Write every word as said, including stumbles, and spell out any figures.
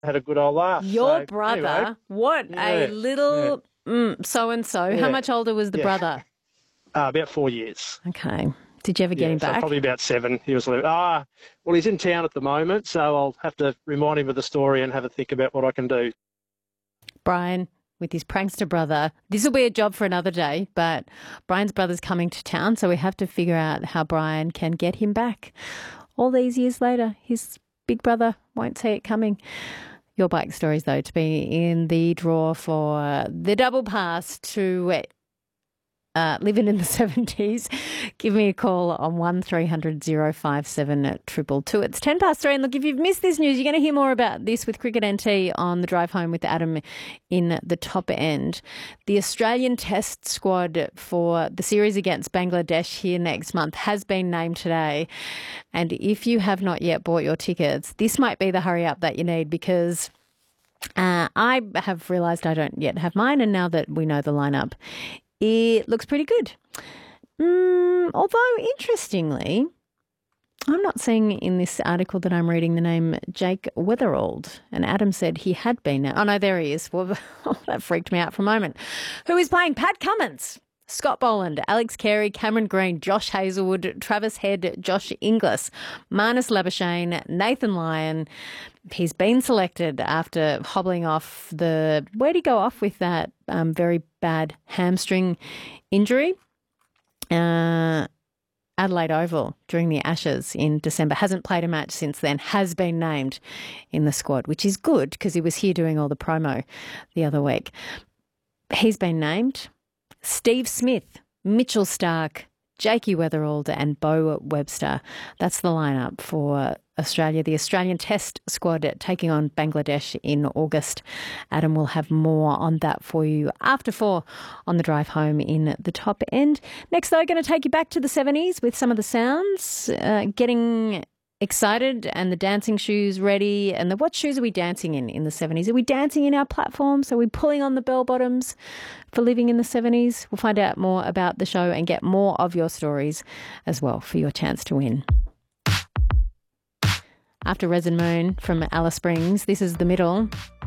had a good old laugh. Your so, brother, anyway, what yeah, a yeah, little mm, so-and-so. yeah, How much older was the yeah. brother? Uh, about four years. Okay. Did you ever get Yeah, him so back? probably about seven. He was like, ah, well, he's in town at the moment, so I'll have to remind him of the story and have a think about what I can do. Brian, with his prankster brother. This will be a job for another day, but Brian's brother's coming to town, so we have to figure out how Brian can get him back. All these years later, his big brother won't see it coming. Your bike stories, though, to be in the draw for the double pass to uh, living in the seventies. Give me a call on one three hundred oh five seven two two two. It's ten past three. And look, if you've missed this news, you're going to hear more about this with Cricket N T on the drive home with Adam in the top end. The Australian Test squad for the series against Bangladesh here next month has been named today. And if you have not yet bought your tickets, this might be the hurry up that you need, because uh, I have realised I don't yet have mine. And now that we know the lineup, it looks pretty good. Mm, although, interestingly, I'm not seeing in this article that I'm reading the name Jake Weatherald. And Adam said he had been. Oh, no, there he is. Well, that freaked me out for a moment. Who is playing? Pat Cummins, Scott Boland, Alex Carey, Cameron Green, Josh Hazelwood, Travis Head, Josh Inglis, Marnus Labuschagne, Nathan Lyon. He's been selected after hobbling off the... Where'd he go off with that um, very bad hamstring injury? Uh, Adelaide Oval during the Ashes in December. Hasn't played a match since then. Has been named in the squad, which is good because he was here doing all the promo the other week. He's been named. Steve Smith, Mitchell Stark, Jakey Weatherald and Bo Webster. That's the lineup for Australia, the Australian Test squad taking on Bangladesh in August. Adam will have more on that for you after four on the drive home in the top end. Next, though, going to take you back to the seventies with some of the sounds, uh, getting excited and the dancing shoes ready. And the what shoes are we dancing in in the seventies? Are we dancing in our platforms? Are we pulling on the bell bottoms for living in the seventies? We'll find out more about the show and get more of your stories as well for your chance to win. After Resin Moon from Alice Springs, this is The Middle.